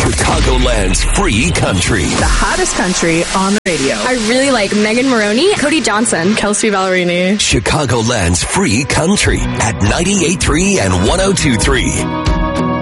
Chicagoland's free country. The hottest country on the radio. I really like Megan Maroney, Cody Johnson, Kelsey Ballerini. Chicagoland's free country at 98.3 and 102.3.